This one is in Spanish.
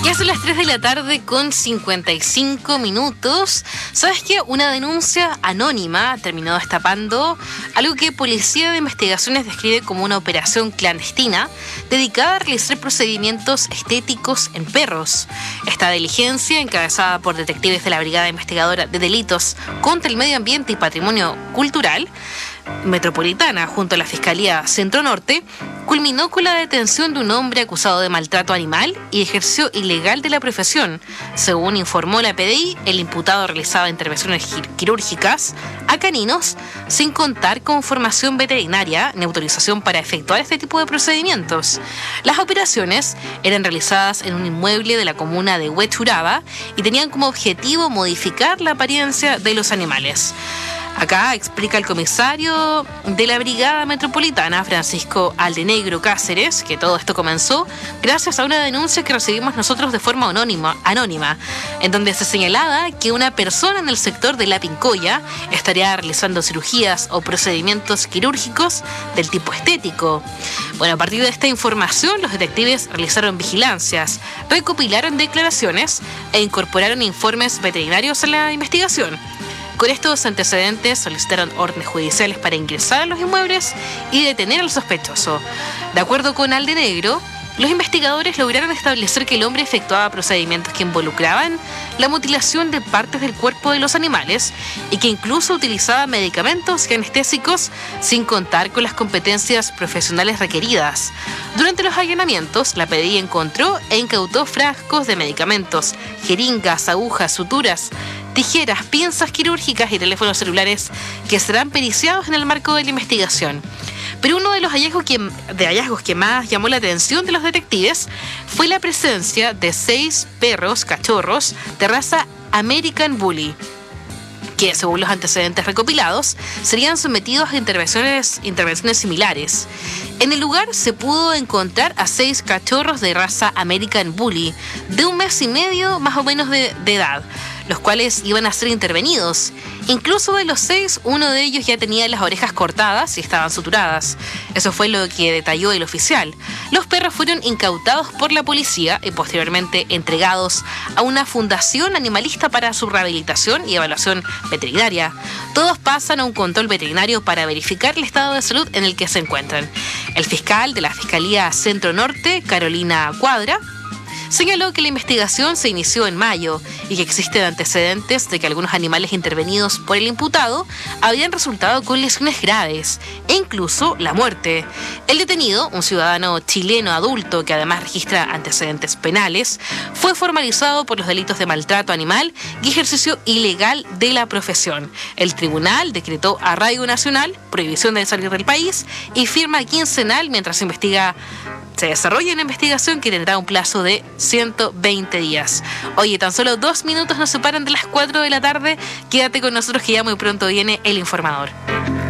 Ya son las 3 de la tarde con 55 minutos. ¿Sabes qué? Una denuncia anónima terminó destapando algo que Policía de Investigaciones describe como una operación clandestina dedicada a realizar procedimientos estéticos en perros. Esta diligencia, encabezada por detectives de la Brigada Investigadora de Delitos contra el Medio Ambiente y Patrimonio Cultural Metropolitana, junto a la Fiscalía Centro Norte, culminó con la detención de un hombre acusado de maltrato animal y ejercicio ilegal de la profesión. Según informó la PDI, el imputado realizaba intervenciones quirúrgicas a caninos sin contar con formación veterinaria ni autorización para efectuar este tipo de procedimientos. Las operaciones eran realizadas en un inmueble de la comuna de Huechuraba y tenían como objetivo modificar la apariencia de los animales. Acá explica el comisario de la Brigada Metropolitana, Francisco Aldenegro Cáceres, que todo esto comenzó gracias a una denuncia que recibimos nosotros de forma anónima, en donde se señalaba que una persona en el sector de La Pincoya estaría realizando cirugías o procedimientos quirúrgicos del tipo estético. Bueno, a partir de esta información, los detectives realizaron vigilancias, recopilaron declaraciones e incorporaron informes veterinarios a la investigación. Con estos antecedentes solicitaron órdenes judiciales para ingresar a los inmuebles y detener al sospechoso. De acuerdo con Aldenegro, los investigadores lograron establecer que el hombre efectuaba procedimientos que involucraban la mutilación de partes del cuerpo de los animales y que incluso utilizaba medicamentos y anestésicos sin contar con las competencias profesionales requeridas. Durante los allanamientos, la PDI encontró e incautó frascos de medicamentos, jeringas, agujas, suturas, tijeras, pinzas quirúrgicas y teléfonos celulares que serán periciados en el marco de la investigación. Pero uno de los hallazgos que más llamó la atención de los detectives fue la presencia de 6 cachorros de raza American Bully, que, según los antecedentes recopilados, serían sometidos a intervenciones similares. En el lugar se pudo encontrar a 6 cachorros de raza American Bully, de 1 mes y medio más o menos de edad, los cuales iban a ser intervenidos. Incluso de los 6, uno de ellos ya tenía las orejas cortadas y estaban suturadas. Eso fue lo que detalló el oficial. Los perros fueron incautados por la policía y posteriormente entregados a una fundación animalista para su rehabilitación y evaluación veterinaria. Todos pasan a un control veterinario para verificar el estado de salud en el que se encuentran. El fiscal de la Fiscalía Centro Norte, Carolina Cuadra, señaló que la investigación se inició en mayo y que existen antecedentes de que algunos animales intervenidos por el imputado habían resultado con lesiones graves e incluso la muerte. El detenido, un ciudadano chileno adulto que además registra antecedentes penales, fue formalizado por los delitos de maltrato animal y ejercicio ilegal de la profesión. El tribunal decretó arraigo nacional, prohibición de salir del país y firma quincenal mientras se desarrolla una investigación que tendrá un plazo de 120 días. Oye, tan solo 2 minutos nos separan de las 4 de la tarde. Quédate con nosotros que ya muy pronto viene el informador.